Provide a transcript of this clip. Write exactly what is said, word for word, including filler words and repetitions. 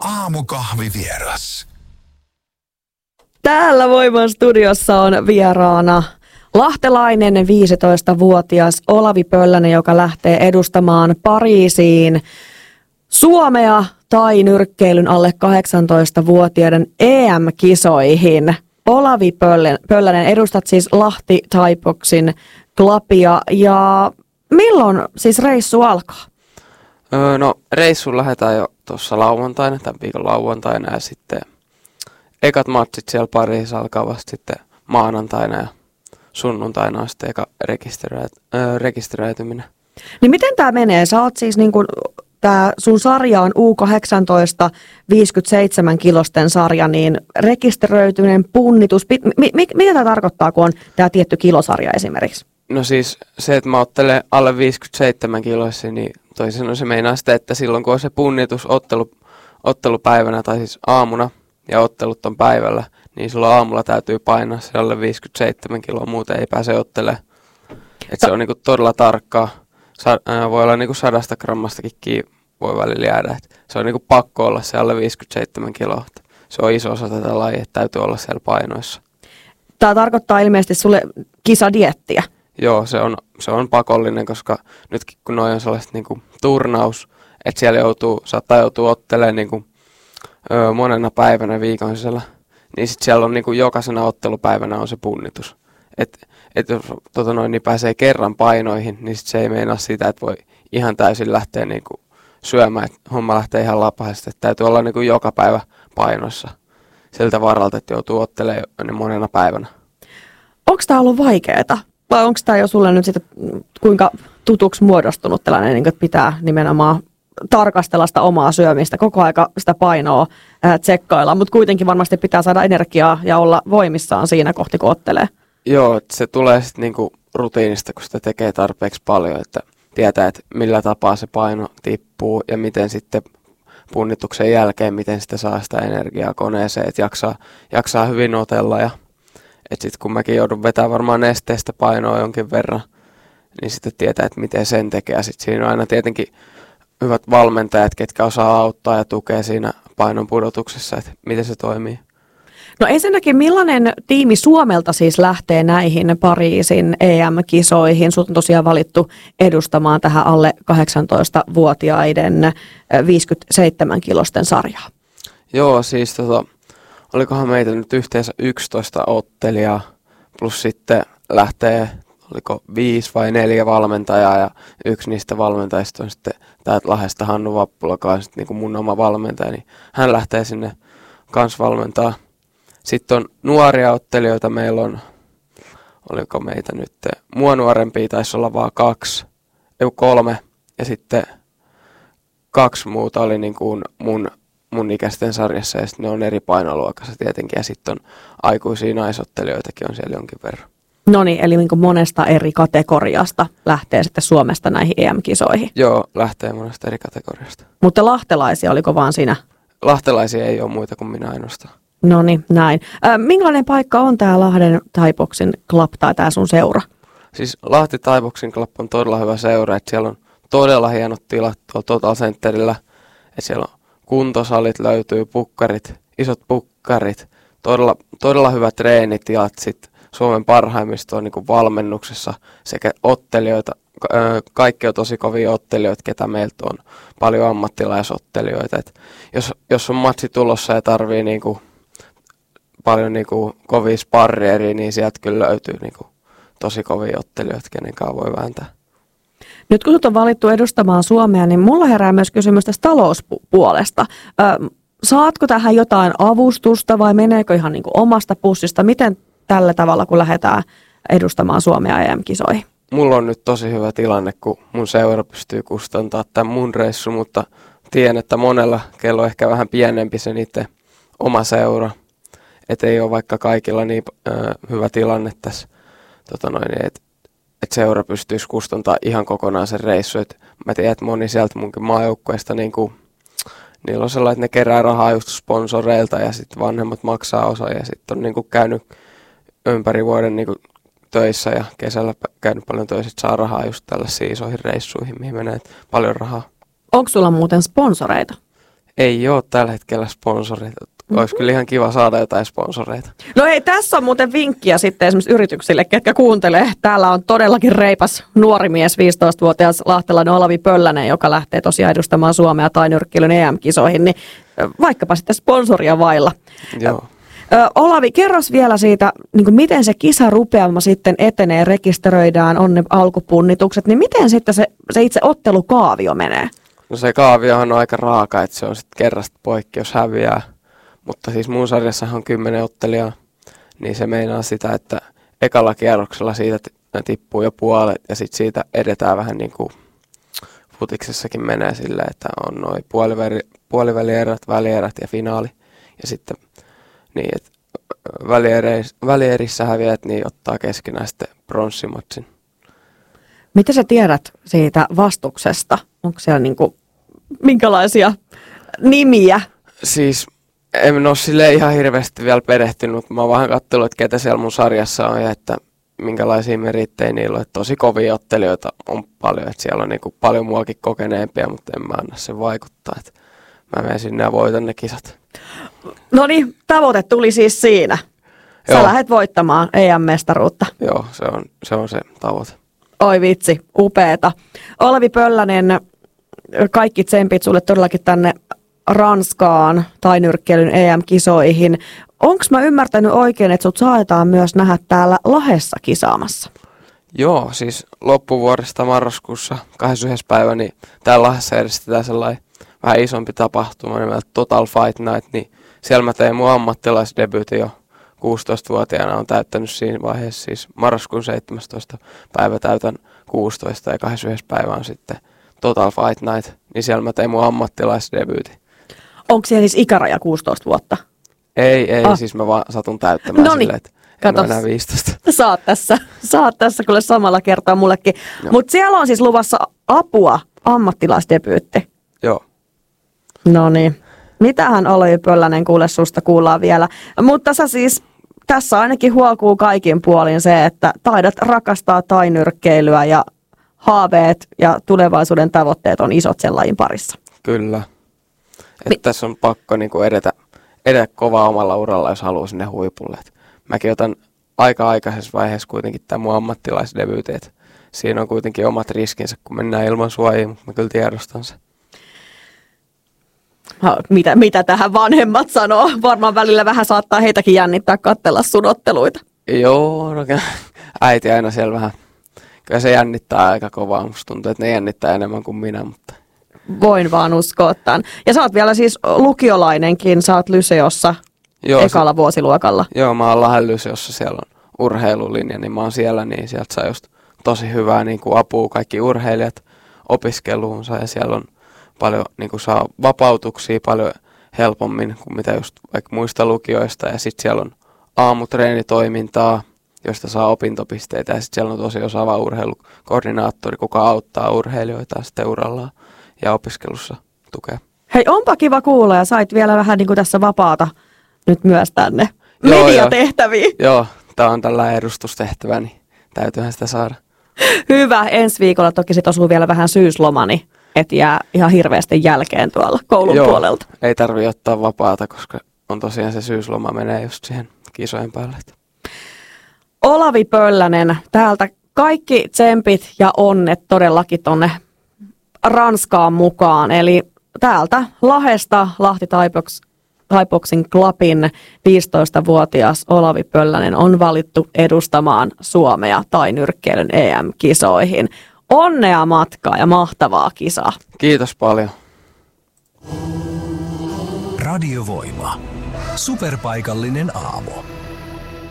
Aamukahvivieras. Täällä Voiman studiossa on vieraana lahtelainen viisitoistavuotias Olavi Pöllänen, joka lähtee edustamaan Pariisiin Suomea tai nyrkkeilyn alle kahdeksantoistavuotiaiden E M-kisoihin. Olavi Pöllänen, edustat siis Lahti Thai Boxing Clubia, ja milloin siis reissu alkaa? Öö, no reissuun lähdetään jo tuossa lauantaina, tämän viikon lauantaina, ja sitten ekat matsit siellä Pariisissa alkaa vasta sitten maanantaina ja sunnuntaina on sitten eka rekisteröit, öö, rekisteröityminen. Niin miten tämä menee? Sä oot siis niin kuin, tää sun sarja on U kahdeksantoista viisikymmentäseitsemän kilosten sarja, niin rekisteröityminen, punnitus, mi, mi, mitä tämä tarkoittaa, kun on tämä tietty kilosarja esimerkiksi? No siis se, että mä ottelen alle viisikymmentäseitsemän kiloissa, niin toisin sanoen se meinaa sitä, että silloin kun on se punnitus ottelu, ottelupäivänä tai siis aamuna ja ottelut on päivällä, niin silloin aamulla täytyy painaa se alle viisikymmentäseitsemän kiloa, muuten ei pääse ottelemaan. Että se on niinku todella tarkkaa. Sa- äh, voi olla niinku sadasta grammastakin kiinni voi välillä jäädä. Et se on niinku pakko olla se alle viisikymmentäseitsemän kiloa. Se on iso osa tätä lajia, että täytyy olla siellä painoissa. Tämä tarkoittaa ilmeisesti sulle kisadiettiä. Joo, se on, se on pakollinen, koska nytkin kun noi on sellaiset niinku turnaus, että siellä joutuu, saattaa joutua ottelemaan niinku, ö, monena päivänä viikon sisällä, niin sitten siellä on niinku jokaisena ottelupäivänä on se punnitus. Että et jos tota noin, niin pääsee kerran painoihin, niin sit se ei meinaa sitä, että voi ihan täysin lähteä niinku syömään, että homma lähtee ihan lapahesti. Että täytyy olla niinku joka päivä painoissa siltä varalta, että joutuu ottelemaan niin monena päivänä. Onko tämä ollut vaikeaa? Vai onko tämä jo sulle nyt sitten kuinka tutuksi muodostunut tällainen, niin että pitää nimenomaan tarkastella sitä omaa syömistä, koko aika sitä painoa ää, tsekkailla, mutta kuitenkin varmasti pitää saada energiaa ja olla voimissaan siinä kohti, kun ottelee. Joo, että se tulee sitten niinku rutiinista, kun sitä tekee tarpeeksi paljon, että tietää, että millä tapaa se paino tippuu ja miten sitten punnituksen jälkeen, miten sitä saa sitä energiaa koneeseen, että jaksaa, jaksaa hyvin otella. Ja että sitten kun mäkin joudun vetämään varmaan nesteestä painoa jonkin verran, niin sitten tietää, että miten sen tekee. Ja sitten siinä on aina tietenkin hyvät valmentajat, ketkä osaa auttaa ja tukea siinä painon pudotuksessa, että miten se toimii. No ensinnäkin, millainen tiimi Suomelta siis lähtee näihin Pariisin E M-kisoihin? Sut on tosiaan valittu edustamaan tähän alle kahdeksantoistavuotiaiden viisikymmentäseitsemän kilosten sarjaa. Joo, siis tota, olikohan meitä nyt yhteensä yksitoista ottelijaa, plus sitten lähtee, oliko viisi vai neljä valmentajaa, ja yksi niistä valmentajista on sitten täältä Lahdesta Hannu Vappula, joka on sitten niin kuin mun oma valmentaja, niin hän lähtee sinne kans valmentaa. Sitten on nuoria ottelijoita, meillä on, oliko meitä nyt, mua nuorempia taisi olla vaan kaksi, ei kolme, ja sitten kaksi muuta oli niin kuin mun, mun ikäisten sarjassa, ja sitten ne on eri painoluokassa tietenkin, ja sitten on aikuisia naisottelijoitakin on siellä jonkin verran. No niin, eli niin kuin monesta eri kategoriasta lähtee sitten Suomesta näihin E M-kisoihin. Joo, lähtee monesta eri kategoriasta. Mutta lahtelaisia, oliko vaan sinä? Lahtelaisia ei ole muita kuin minä ainoastaan. No niin, näin. Äh, minkälainen paikka on tämä Lahden Thai Boxing Club tai tämä sun seura? Siis Lahti Thai Boxing Club on todella hyvä seura, että siellä on todella hienot tilat tuolla Total Centerillä. Että siellä on kuntosalit, löytyy pukkarit, isot pukkarit, todella, todella hyvät treenitilat, sitten Suomen parhaimmista on niin kuin valmennuksessa sekä ottelijoita, kaikki on tosi kovia ottelijoita, ketä meiltä on paljon ammattilaisottelijoita. Et jos, jos on matsi tulossa ja tarvii niin kuin paljon niin kuin kovia sparrieria, niin sieltä kyllä löytyy niin kuin tosi kovia ottelijoita, kenen kanssa voi vääntää. Nyt kun sut on valittu edustamaan Suomea, niin mulla herää myös kysymys tästä talouspuolesta. Ö, saatko tähän jotain avustusta vai meneekö ihan niin kuin omasta pussista? Miten tällä tavalla, kun lähdetään edustamaan Suomea E M-kisoihin? Mulla on nyt tosi hyvä tilanne, kun mun seura pystyy kustantamaan tämän mun reissu, mutta tiedän, että monella kello ehkä vähän pienempi se niiden oma seura. Että ei ole vaikka kaikilla niin äh, hyvä tilanne tässä, tota noin, että et seura pystyisi kustantamaan ihan kokonaan sen reissu. Et mä tiedän, että moni sieltä munkin maajoukkueesta, niin niillä on sellainen, että ne kerää rahaa just sponsoreilta ja sitten vanhemmat maksaa osa ja sitten on niin kuin käynyt ympäri vuoden niin kuin töissä ja kesällä käynyt paljon töissä, että saa rahaa just tällaisiin isoihin reissuihin, mihin menee paljon rahaa. Onko sulla muuten sponsoreita? Ei ole tällä hetkellä sponsoreita. Mm-hmm. Olisi kyllä ihan kiva saada jotain sponsoreita. No ei, tässä on muuten vinkkiä sitten esimerkiksi yrityksille, ketkä kuuntelee. Täällä on todellakin reipas nuori mies, viisitoistavuotias lahtelainen Olavi Pöllänen, joka lähtee tosiaan edustamaan Suomea tainyrkkeilyn E M-kisoihin, niin vaikkapa sitten sponsoria vailla. Joo. Ö, Olavi, kerros vielä siitä, niin kuin miten se kisarupeama sitten etenee, rekisteröidään, on ne alkupunnitukset, niin miten sitten se, se itse ottelukaavio menee? No se kaaviohan on aika raaka, että se on sitten kerrasta poikki, jos häviää. Mutta siis mun sarjassahan on kymmenen ottelijaa, niin se meinaa sitä, että ekalla kierroksella siitä tippuu jo puolet ja sitten siitä edetään vähän niin kuin futiksessakin menee silleen, että on noin puoliväli, puolivälierät, välierät ja finaali. Ja sitten niin, että välierissä häviät, niin ottaa keskenään sitten pronssimatsin. Mitä sä tiedät siitä vastuksesta? Onko siellä niin kuin, minkälaisia nimiä? Siis en ole silleen ihan hirveästi vielä perehtynyt. Mä oon vähän katsellut, että ketä siellä mun sarjassa on ja että minkälaisia merittejä niillä on. Että tosi kovia ottelijoita on paljon. Että siellä on niinku paljon muakin kokeneempia, mutta en mä anna sen vaikuttaa. Että mä menen sinne ja voitan ne kisat. No niin, tavoite tuli siis siinä. Sä Joo. lähdet voittamaan E M-mestaruutta. Joo, se on se, on se tavoite. Oi vitsi, upeeta. Olavi Pöllänen, kaikki tsempit sulle todellakin tänne Ranskaan tainyrkkeilyn E M-kisoihin. Onko mä ymmärtänyt oikein, että sut saetaan myös nähdä täällä Lahdessa kisaamassa? Joo, siis loppuvuodesta marraskuussa kahdeskymmenes päivä, niin täällä Lahdessa järjestetään sellainen vähän isompi tapahtuma nimeltä Total Fight Night, niin siellä mä tein mun ammattilaisdebyytin jo kuusitoistavuotiaana, on täyttänyt siinä vaiheessa, siis marraskuun seitsemästoista päivä täytän kuusitoista ja kahdeskymmenes päivä on sitten Total Fight Night, niin siellä mä tein mun ammattilaisdebyytin. Onko siellä siis ikäraja kuusitoista vuotta? Ei, ei, ah. siis mä vaan satun täyttämään Noniin. silleen, että en ole enää viisitoista. Saat tässä, saat tässä kuule samalla kertaa mullekin. Mutta siellä on siis luvassa apua ammattilaisdebyytti. Joo. No niin. Mitähän Olavi Pöllänen kuule susta kuullaan vielä. Mutta sä siis tässä ainakin huokuu kaikin puolin se, että taidat rakastaa tainyrkkeilyä ja haaveet ja tulevaisuuden tavoitteet on isot sen lajin parissa. Kyllä. Että Mi- tässä on pakko niinku edetä, edetä kovaa omalla uralla, jos haluaa sinne huipulle. Et mäkin otan aika aikaisessa vaiheessa kuitenkin tämän mun ammattilaisdebyytin. Et siinä on kuitenkin omat riskinsä, kun mennään ilman suojia, mutta mä kyllä tiedostan se. Ha, mitä, mitä tähän vanhemmat sanoo? Varmaan välillä vähän saattaa heitäkin jännittää katsella sun otteluita. Joo, no, äiti aina siellä vähän. Kyllä se jännittää aika kovaa. Musta tuntuu, että ne jännittää enemmän kuin minä, mutta... Voin vaan uskoa tämän. Ja sä oot vielä siis lukiolainenkin, sä oot Lyseossa Joo, ekalla se, vuosiluokalla. Joo, mä oon Lahden Lyseossa, siellä on urheilulinja, niin mä oon siellä, niin sieltä saa just tosi hyvää niin kuin apua kaikki urheilijat opiskeluunsa ja siellä on paljon, niin kuin saa vapautuksia paljon helpommin kuin mitä just vaikka muista lukioista ja sitten siellä on aamutreenitoimintaa, josta saa opintopisteitä ja sitten siellä on tosi osaava urheilukoordinaattori, kuka auttaa urheilijoita sitten urallaan ja opiskelussa tukea. Hei, onpa kiva kuulla ja sait vielä vähän niin kuin tässä vapaata nyt myös tänne Joo, mediatehtäviin. Joo, joo tää on tällainen edustustehtävä, niin täytyyhän sitä saada. Hyvä, ensi viikolla toki sit osuu vielä vähän syyslomani, et jää ihan hirveästi jälkeen tuolla koulun joo, puolelta. Ei tarvitse ottaa vapaata, koska on tosiaan se syysloma menee just siihen kisojen päälle. Olavi Pöllänen, täältä kaikki tsempit ja onnet todellakin tonne Ranskaan mukaan. Eli täältä Lahdesta Lahti Thaibox, Thaiboxing Clubin viisitoistavuotias Olavi Pöllänen on valittu edustamaan Suomea tainyrkkeilyn E M-kisoihin. Onnea matkaa ja mahtavaa kisaa. Kiitos paljon. Radiovoima. Superpaikallinen aamu.